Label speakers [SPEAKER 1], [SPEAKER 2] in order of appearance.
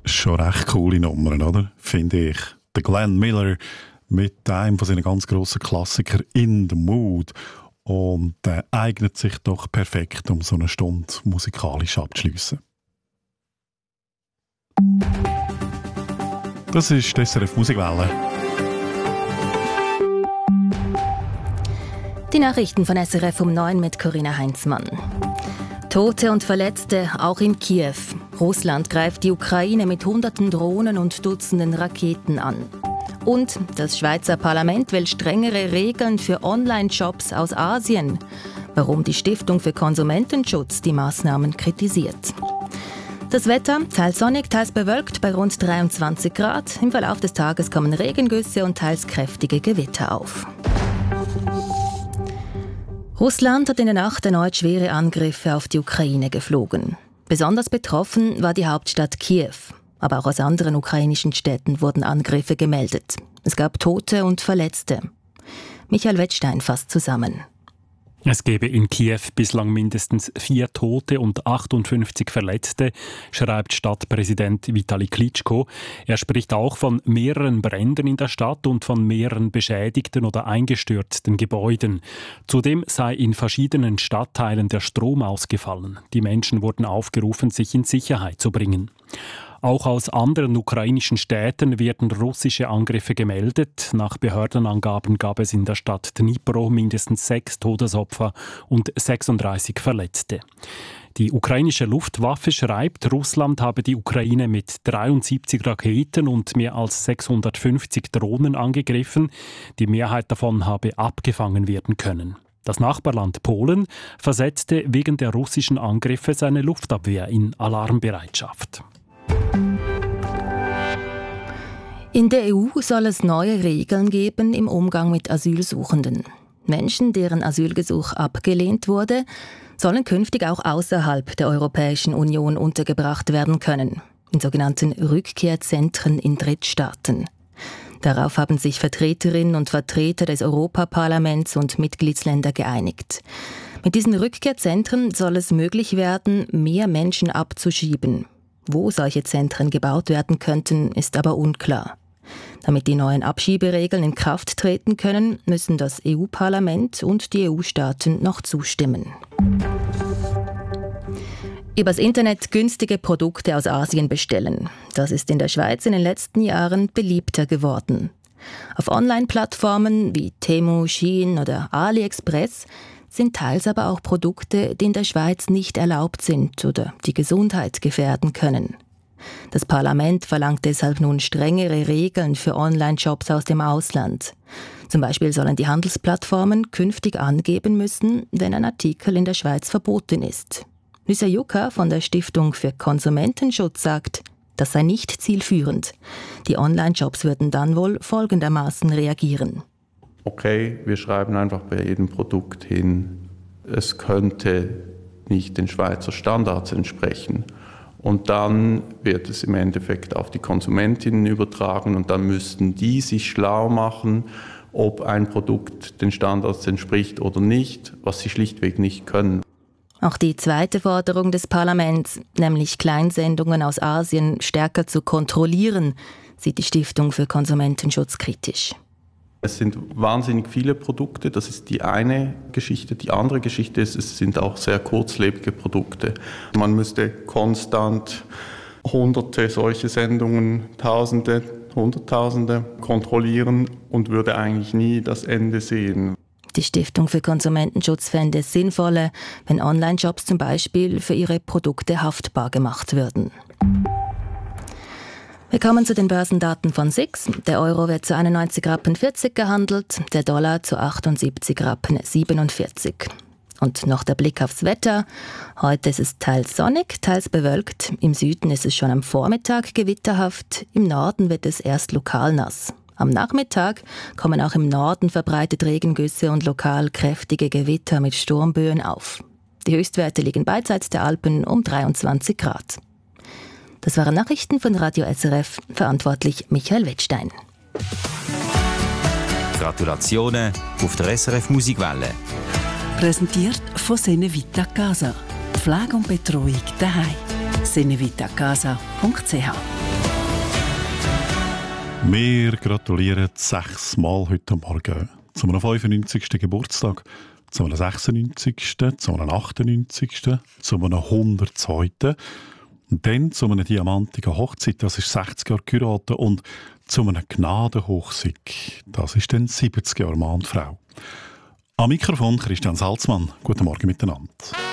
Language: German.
[SPEAKER 1] Schon recht coole Nummern, oder? Finde ich. Der Glenn Miller mit einem von seinen ganz grossen Klassikern «In the Mood». Und eignet sich doch perfekt, um so eine Stunde musikalisch abzuschliessen. Das ist die SRF Musikwelle.
[SPEAKER 2] Die Nachrichten von SRF um 9 mit Corinna Heinzmann. Tote und Verletzte auch in Kiew. Russland greift die Ukraine mit hunderten Drohnen und Dutzenden Raketen an. Und das Schweizer Parlament will strengere Regeln für Online-Shops aus Asien. Warum die Stiftung für Konsumentenschutz die Maßnahmen kritisiert. Das Wetter, teils sonnig, teils bewölkt bei rund 23 Grad. Im Verlauf des Tages kommen Regengüsse und teils kräftige Gewitter auf. Russland hat in der Nacht erneut schwere Angriffe auf die Ukraine geflogen. Besonders betroffen war die Hauptstadt Kiew. Aber auch aus anderen ukrainischen Städten wurden Angriffe gemeldet. Es gab Tote und Verletzte. Michael Wettstein fasst zusammen.
[SPEAKER 3] Es gebe in Kiew bislang mindestens 4 Tote und 58 Verletzte, schreibt Stadtpräsident Vitali Klitschko. Er spricht auch von mehreren Bränden in der Stadt und von mehreren beschädigten oder eingestürzten Gebäuden. Zudem sei in verschiedenen Stadtteilen der Strom ausgefallen. Die Menschen wurden aufgerufen, sich in Sicherheit zu bringen. Auch aus anderen ukrainischen Städten werden russische Angriffe gemeldet. Nach Behördenangaben gab es in der Stadt Dnipro mindestens 6 Todesopfer und 36 Verletzte. Die ukrainische Luftwaffe schreibt, Russland habe die Ukraine mit 73 Raketen und mehr als 650 Drohnen angegriffen. Die Mehrheit davon habe abgefangen werden können. Das Nachbarland Polen versetzte wegen der russischen Angriffe seine Luftabwehr in Alarmbereitschaft.
[SPEAKER 2] In der EU soll es neue Regeln geben im Umgang mit Asylsuchenden. Menschen, deren Asylgesuch abgelehnt wurde, sollen künftig auch außerhalb der Europäischen Union untergebracht werden können, in sogenannten Rückkehrzentren in Drittstaaten. Darauf haben sich Vertreterinnen und Vertreter des Europaparlaments und Mitgliedsländer geeinigt. Mit diesen Rückkehrzentren soll es möglich werden, mehr Menschen abzuschieben. Wo solche Zentren gebaut werden könnten, ist aber unklar. Damit die neuen Abschieberegeln in Kraft treten können, müssen das EU-Parlament und die EU-Staaten noch zustimmen. Übers Internet günstige Produkte aus Asien bestellen. Das ist in der Schweiz in den letzten Jahren beliebter geworden. Auf Online-Plattformen wie Temu, Shein oder AliExpress sind teils aber auch Produkte, die in der Schweiz nicht erlaubt sind oder die Gesundheit gefährden können. Das Parlament verlangt deshalb nun strengere Regeln für Online-Shops aus dem Ausland. Zum Beispiel sollen die Handelsplattformen künftig angeben müssen, wenn ein Artikel in der Schweiz verboten ist. Lisa Jucker von der Stiftung für Konsumentenschutz sagt, das sei nicht zielführend. Die Online-Shops würden dann wohl folgendermaßen reagieren.
[SPEAKER 4] Okay, wir schreiben einfach bei jedem Produkt hin, es könnte nicht den Schweizer Standards entsprechen. Und dann wird es im Endeffekt auf die Konsumentinnen übertragen und dann müssten die sich schlau machen, ob ein Produkt den Standards entspricht oder nicht, was sie schlichtweg nicht können.
[SPEAKER 2] Auch die zweite Forderung des Parlaments, nämlich Kleinsendungen aus Asien stärker zu kontrollieren, sieht die Stiftung für Konsumentenschutz kritisch.
[SPEAKER 4] Es sind wahnsinnig viele Produkte, das ist die eine Geschichte. Die andere Geschichte ist, es sind auch sehr kurzlebige Produkte. Man müsste konstant Hunderte solche Sendungen, Tausende, Hunderttausende kontrollieren und würde eigentlich nie das Ende sehen.
[SPEAKER 2] Die Stiftung für Konsumentenschutz fände es sinnvoller, wenn Online-Shops zum Beispiel für ihre Produkte haftbar gemacht würden. Wir kommen zu den Börsendaten von SIX. Der Euro wird zu 91,40 Rappen gehandelt, der Dollar zu 78,47 Rappen. Und noch der Blick aufs Wetter. Heute ist es teils sonnig, teils bewölkt. Im Süden ist es schon am Vormittag gewitterhaft. Im Norden wird es erst lokal nass. Am Nachmittag kommen auch im Norden verbreitet Regengüsse und lokal kräftige Gewitter mit Sturmböen auf. Die Höchstwerte liegen beidseits der Alpen um 23 Grad. Das waren Nachrichten von Radio SRF, verantwortlich Michael Wettstein.
[SPEAKER 5] Gratulationen auf der SRF Musikwelle.
[SPEAKER 6] Präsentiert von Senevita Casa. Pflege und Betreuung daheim. senevitacasa.ch
[SPEAKER 1] Wir gratulieren 6 Mal heute Morgen. Zu einem 95. Geburtstag, zu einem 96., zu einem 98., zu einem 102. Und dann zu einer diamantigen Hochzeit, das ist 60 Jahre geheiratet, und zu einem Gnadenhochsieg, das ist dann 70 Jahre Mann und Frau. Am Mikrofon Christian Salzmann. Guten Morgen miteinander.